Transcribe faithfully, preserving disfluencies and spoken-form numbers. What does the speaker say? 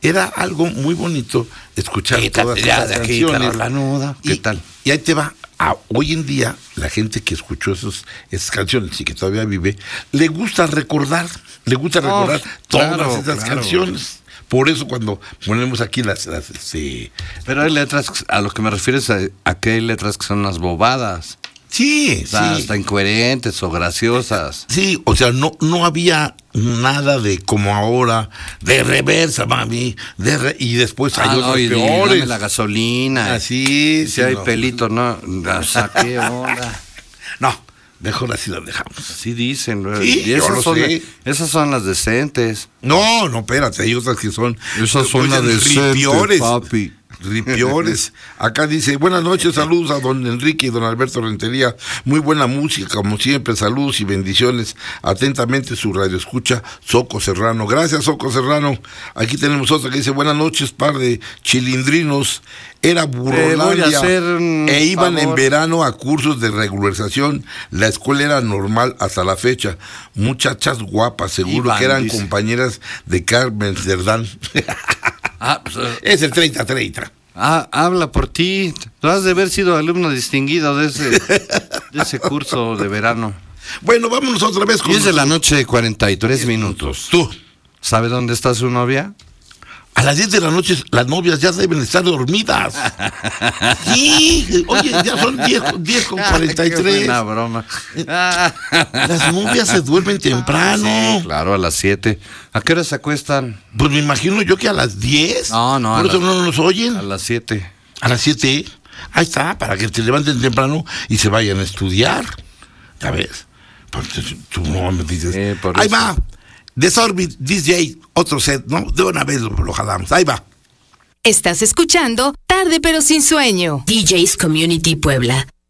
era algo muy bonito escuchar Quítate todas ya esas de aquí, canciones. la nuda. ¿Qué y, tal? Y ahí te va. Ah, hoy en día, la gente que escuchó esos, esas canciones y que todavía vive, le gusta recordar, le gusta Oh, recordar todas claro, esas claro. canciones. Por eso cuando ponemos aquí las... las este, Pero hay letras, a lo que me refieres a, a que hay letras que son unas bobadas. sí, O sea, sí. hasta incoherentes o graciosas. Sí, o sea, no, no había nada de como ahora, de reversa, mami, de re- y después hay Ah, otros no, y, y peores. dame la gasolina. Así, Si hay no. pelito, no. O sea, ¿qué onda? No, mejor así lo dejamos. Así dicen. ¿no? Sí, y yo esas lo son, sé. esas son las decentes. No, no, espérate, hay otras que son... Esas son las oigan, decentes, ripiores, papi. Ripiores. Acá dice, buenas noches, saludos a don Enrique y don Alberto Rentería. Muy buena música, como siempre, saludos y bendiciones. Atentamente su radio escucha, Soco Serrano. Gracias, Soco Serrano. Aquí tenemos otra que dice, buenas noches, par de chilindrinos. Era Te voy a Burrolandia hacer un e iban en favor. verano a cursos de regularización. La escuela era normal hasta la fecha. Muchachas guapas, seguro Iban, que eran dice. compañeras de Carmen Cerdán. Ah, pues, eh, Es el treinta treinta. ah, habla por ti. Tú has de haber sido alumno distinguido de ese, de ese curso de verano. Bueno, vámonos otra vez con... Y es de la noche, cuarenta y tres minutos. Tú, ¿Sabe dónde está su novia? a las diez de la noche las novias ya deben estar dormidas. Sí, oye, ya son diez con cuarenta y Qué tres. buena broma. Las novias se duermen temprano. Sí, claro, a las siete. ¿A qué hora se acuestan? Pues me imagino yo que a las diez. No, no, Por a eso las- no nos oyen. A las siete. A las siete. Ahí está, para que te levanten temprano y se vayan a estudiar. ¿Ya ves? Pues, tú no me dices. Sí, por Ahí eso. va. Desorbit D J, otro set, ¿no? De una vez lo, lo jalamos. Ahí va. Estás escuchando Tarde pero sin sueño. D Js Community Puebla.